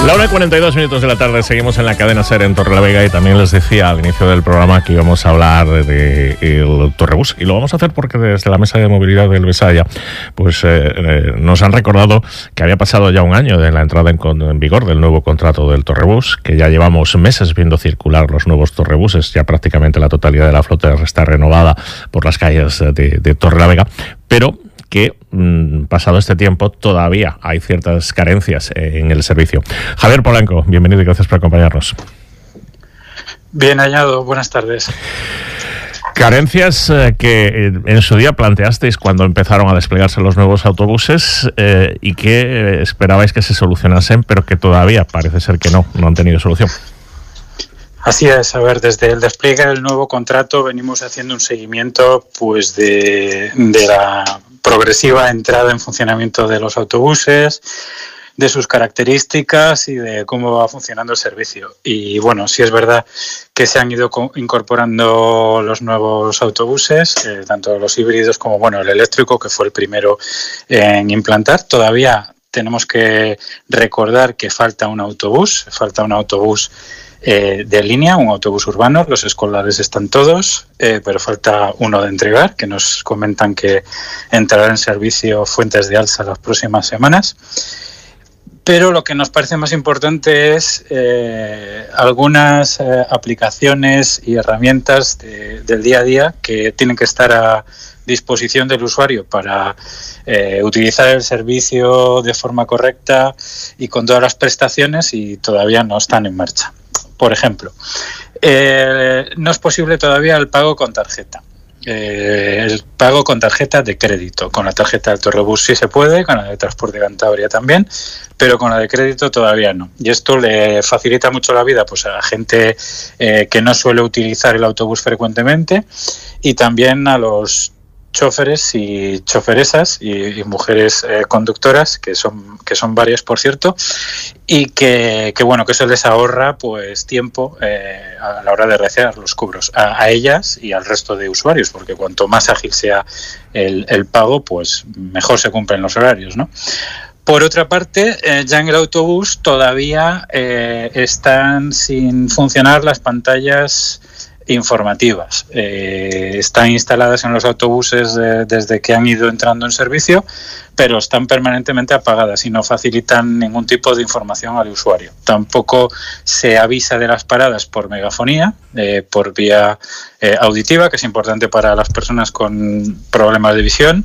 La 1:42 de la tarde, seguimos en la cadena SER en Torrelavega y también les decía al inicio del programa que íbamos a hablar del Torrebús, y lo vamos a hacer porque desde la Mesa de Movilidad del Besaya pues nos han recordado que había pasado ya un año de la entrada en vigor del nuevo contrato del Torrebús, que ya llevamos meses viendo circular los nuevos Torrebuses, ya prácticamente la totalidad de la flota está renovada por las calles de Torrelavega, pero que pasado este tiempo todavía hay ciertas carencias en el servicio. Javier Polanco, bienvenido y gracias por acompañarnos. Bien hallado, buenas tardes. Carencias que en su día planteasteis cuando empezaron a desplegarse los nuevos autobuses y que esperabais que se solucionasen, pero que todavía parece ser que no han tenido solución. Así es, a ver, desde el despliegue del nuevo contrato venimos haciendo un seguimiento pues de la progresiva entrada en funcionamiento de los autobuses, de sus características y de cómo va funcionando el servicio. Y bueno, sí es verdad que se han ido incorporando los nuevos autobuses, tanto los híbridos como el eléctrico, que fue el primero en implantar. Todavía tenemos que recordar que falta un autobús de línea, un autobús urbano. Los escolares están todos, pero falta uno de entregar, que nos comentan que entrará en servicio Fuentes de Alsa las próximas semanas. Pero lo que nos parece más importante es algunas aplicaciones y herramientas del día a día que tienen que estar a disposición del usuario para utilizar el servicio de forma correcta y con todas las prestaciones, y todavía no están en marcha. Por ejemplo, no es posible todavía el pago con tarjeta. El pago con tarjeta de crédito. Con la tarjeta del Torrebús sí se puede, con la de Transporte Cantabria también, pero con la de crédito todavía no. Y esto le facilita mucho la vida pues a la gente que no suele utilizar el autobús frecuentemente, y también a los choferes y choferesas y mujeres conductoras, que son varias, por cierto, y que eso les ahorra pues tiempo a la hora de realizar los cobros a ellas y al resto de usuarios, porque cuanto más ágil sea el pago, pues mejor se cumplen los horarios, ¿no? Por otra parte, ya en el autobús todavía están sin funcionar las pantallas informativas. Están instaladas en los autobuses desde que han ido entrando en servicio, pero están permanentemente apagadas y no facilitan ningún tipo de información al usuario. Tampoco se avisa de las paradas por megafonía, por vía auditiva, que es importante para las personas con problemas de visión.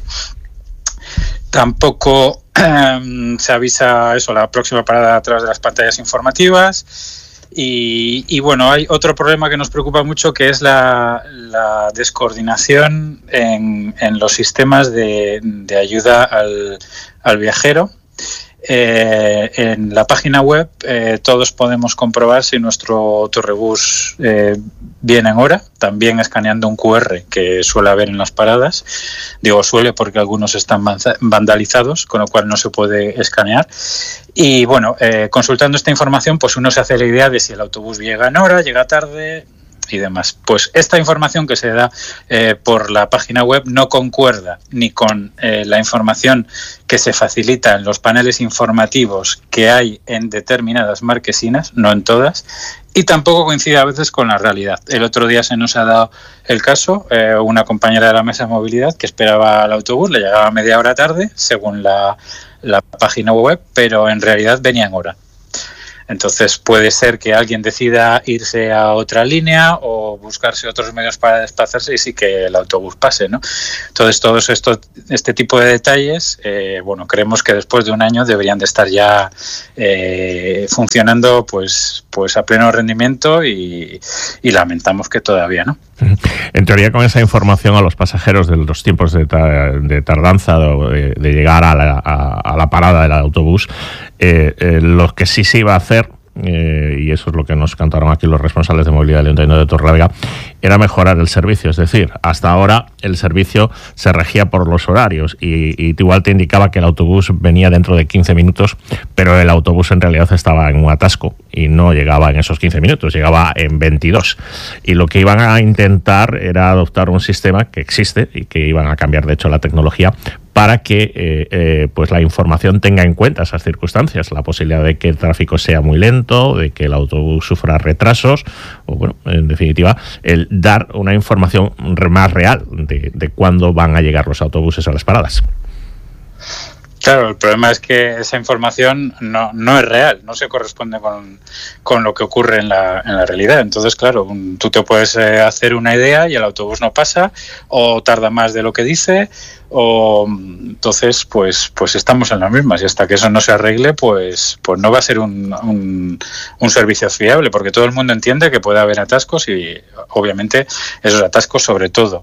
Tampoco se avisa la próxima parada a través de las pantallas informativas. Y hay otro problema que nos preocupa mucho, que es la descoordinación en los sistemas de ayuda al viajero. En la página web todos podemos comprobar si nuestro Torrebús viene en hora, también escaneando un QR que suele haber en las paradas. Digo suele porque algunos están vandalizados, con lo cual no se puede escanear. Y consultando esta información, pues uno se hace la idea de si el autobús llega en hora, llega tarde y demás. Pues esta información que se da por la página web no concuerda ni con la información que se facilita en los paneles informativos que hay en determinadas marquesinas, no en todas, y tampoco coincide a veces con la realidad. El otro día se nos ha dado el caso, una compañera de la Mesa de Movilidad que esperaba al autobús, le llegaba media hora tarde, según la página web, pero en realidad venía en hora. Entonces puede ser que alguien decida irse a otra línea o buscarse otros medios para desplazarse y sí que el autobús pase, ¿no? Entonces este tipo de detalles, creemos que después de un año deberían de estar ya funcionando pues a pleno rendimiento y lamentamos que todavía no. En teoría, con esa información a los pasajeros de los tiempos de tardanza de llegar a la parada del autobús, lo que sí se iba a hacer, y eso es lo que nos cantaron aquí los responsables de movilidad del Ayuntamiento de Torrelavega, era mejorar el servicio. Es decir, hasta ahora el servicio se regía por los horarios y igual te indicaba que el autobús venía dentro de 15 minutos, pero el autobús en realidad estaba en un atasco y no llegaba en esos 15 minutos, llegaba en 22. Y lo que iban a intentar era adoptar un sistema que existe y que iban a cambiar, de hecho, la tecnología para que pues la información tenga en cuenta esas circunstancias, la posibilidad de que el tráfico sea muy lento, de que el autobús sufra retrasos, o bueno, en definitiva, el dar una información más real de cuándo van a llegar los autobuses a las paradas. Claro, el problema es que esa información no es real, no se corresponde con lo que ocurre en la realidad. Entonces, claro, tú te puedes hacer una idea y el autobús no pasa, o tarda más de lo que dice, o entonces pues estamos en las mismas, y hasta que eso no se arregle, pues no va a ser un servicio fiable, porque todo el mundo entiende que puede haber atascos, y obviamente esos atascos, sobre todo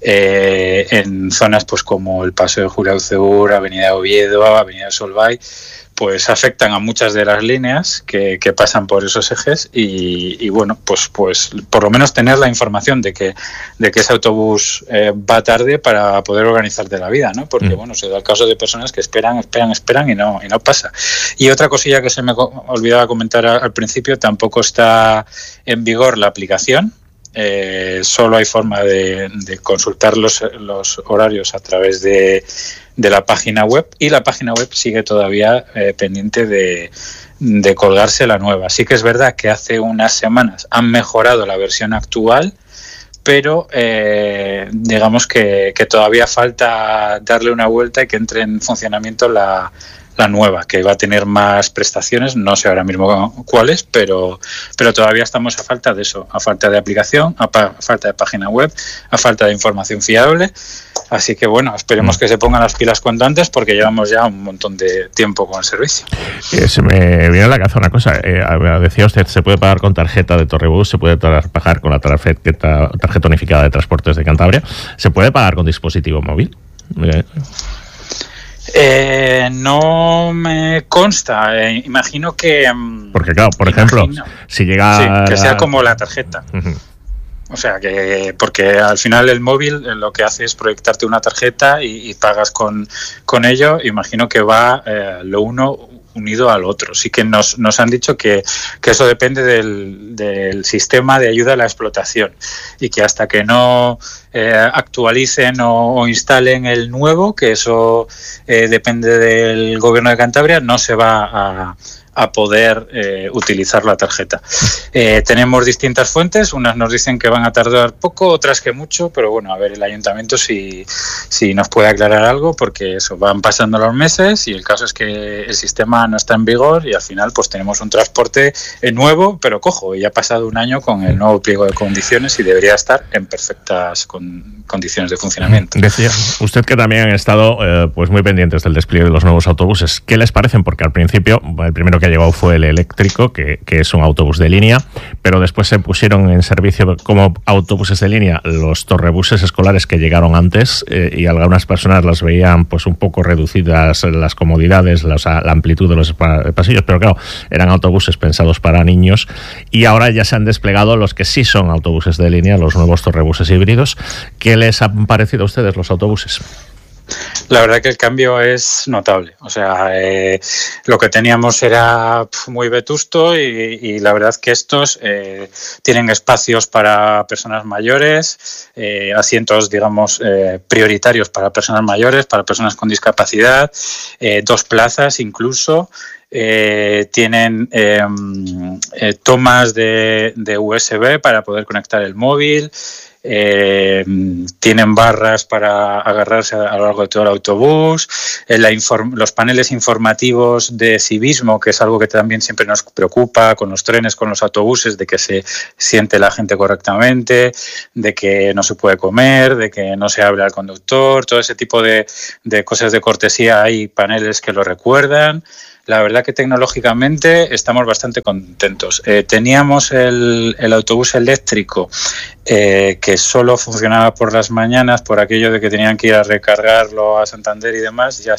en zonas pues como el Paseo de Julián Ceur, Avenida Oviedo, Avenida Solvay, pues afectan a muchas de las líneas que pasan por esos ejes, y bueno, pues por lo menos tener la información de que ese autobús va tarde para poder organizarte la vida, ¿no? Porque bueno, se da el caso de personas que esperan y no pasa. Y otra cosilla que se me olvidaba comentar al principio, tampoco está en vigor la aplicación. Solo hay forma de consultar los horarios a través de la página web, y la página web sigue todavía pendiente de colgarse la nueva. Sí que es verdad que hace unas semanas han mejorado la versión actual, pero digamos que todavía falta darle una vuelta y que entre en funcionamiento la nueva, que va a tener más prestaciones, no sé ahora mismo cuáles, pero todavía estamos a falta de eso, a falta de aplicación, a falta de página web, a falta de información fiable. Así que bueno, esperemos que se pongan las pilas cuanto antes, porque llevamos ya un montón de tiempo con el servicio. Se me viene a la cabeza una cosa. Decía usted, se puede pagar con tarjeta de Torrebús, se puede pagar con la tarjeta unificada de Transportes de Cantabria, se puede pagar con dispositivo móvil. No me consta, imagino que... Porque claro, por ejemplo, si llega... Sí, que sea como la tarjeta. Uh-huh. O sea, porque al final el móvil lo que hace es proyectarte una tarjeta y pagas con ello. Imagino que va lo uno unido al otro. Sí que nos han dicho que eso depende del sistema de ayuda a la explotación, y que hasta que no actualicen o instalen el nuevo, que eso depende del Gobierno de Cantabria, no se va a poder utilizar la tarjeta. Tenemos distintas fuentes, unas nos dicen que van a tardar poco, otras que mucho, pero bueno, a ver el ayuntamiento si nos puede aclarar algo, porque eso, van pasando los meses y el caso es que el sistema no está en vigor, y al final pues tenemos un transporte nuevo, pero cojo, y ha pasado un año con el nuevo pliego de condiciones y debería estar en perfectas condiciones de funcionamiento. Decía usted que también han estado pues muy pendientes del despliegue de los nuevos autobuses. ¿Qué les parecen? Porque al principio, el primero que ha llegado fue el eléctrico, que es un autobús de línea, pero después se pusieron en servicio como autobuses de línea los torrebuses escolares que llegaron antes, y algunas personas las veían pues un poco reducidas las comodidades, la amplitud de los pasillos, pero claro, eran autobuses pensados para niños, y ahora ya se han desplegado los que sí son autobuses de línea, los nuevos torrebuses híbridos. ¿Qué les han parecido a ustedes los autobuses? La verdad que el cambio es notable. O sea, lo que teníamos era muy vetusto, y la verdad que estos tienen espacios para personas mayores, asientos, digamos, prioritarios para personas mayores, para personas con discapacidad, 2 plazas incluso. Tienen tomas de USB para poder conectar el móvil. Tienen barras para agarrarse a lo largo de todo el autobús, los paneles informativos de civismo, que es algo que también siempre nos preocupa con los trenes, con los autobuses, de que se siente la gente correctamente, de que no se puede comer, de que no se habla al conductor, todo ese tipo de cosas de cortesía. Hay paneles que lo recuerdan. La verdad que tecnológicamente estamos bastante contentos. Teníamos el autobús eléctrico que solo funcionaba por las mañanas, por aquello de que tenían que ir a recargarlo a Santander y demás. Ya